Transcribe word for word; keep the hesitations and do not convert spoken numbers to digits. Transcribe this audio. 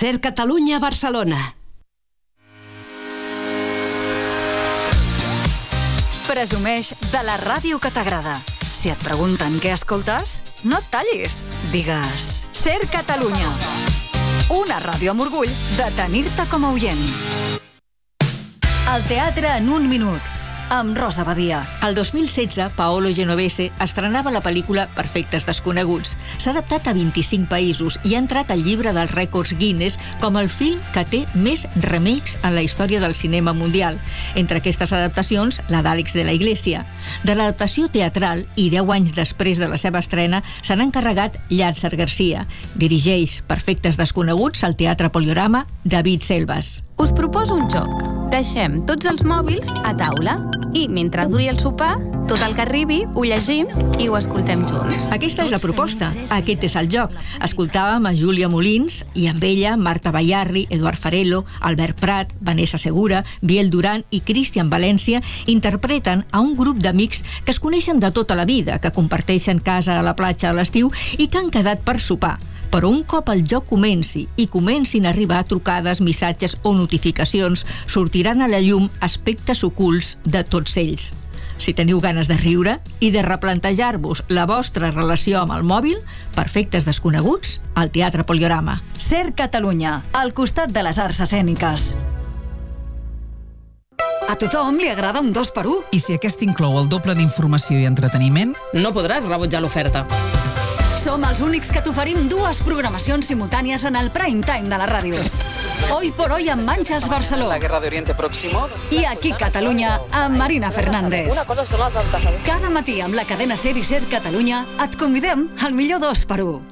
Ser Catalunya Barcelona. Presumeix de la ràdio que t'agrada. Si et pregunten què escoltes, no et tallis. Digues Ser Catalunya. Una ràdio amb orgull de tenir-te com a oient. El teatre en un minut, amb Rosa Badia. El dos mil setze, Paolo Genovese estrenava la pel·lícula Perfectes desconeguts. S'ha adaptat a vint-i-cinc països i ha entrat al llibre dels rècords Guinness com el film que té més remakes en la història del cinema mundial. Entre aquestes adaptacions, la d'Àlex de la Iglesia. De l'adaptació teatral, i deu anys després de la seva estrena, se n'ha encarregat Llàtzer Garcia. Dirigeix Perfectes desconeguts al Teatre Poliorama David Selvas. Us proposo un joc. Deixem tots els mòbils a taula i, mentre duri el sopar, tot el que arribi ho llegim i ho escoltem junts. Aquesta és la proposta. Aquest és el joc. Escoltàvem a Júlia Molins i amb ella Marta Bayarri, Eduard Farello, Albert Prat, Vanessa Segura, Biel Duran i Cristian València interpreten a un grup d'amics que es coneixen de tota la vida, que comparteixen casa a la platja a l'estiu i que han quedat per sopar. Però un cop el joc comenci i comencin a arribar trucades, missatges o notificacions, sortiran a la llum aspectes ocults de tots ells. Si teniu ganes de riure i de replantejar-vos la vostra relació amb el mòbil, Perfectes desconeguts al Teatre Poliorama. Ser Catalunya, al costat de les arts escèniques. A tothom li agrada un dos per u. I si aquest inclou el doble d'informació i entreteniment? No podràs rebutjar l'oferta. Som els únics que t'oferim dues programacions simultànies en el prime time de la ràdio. Hoy por hoy amb Àngels Barceló. La guerra de Oriente Próximo. I aquí Catalunya amb Marina Fernández. Una cosa són els antecedents. Cada matí amb la cadena Ser i Ser Catalunya et convidem al millor dos per u.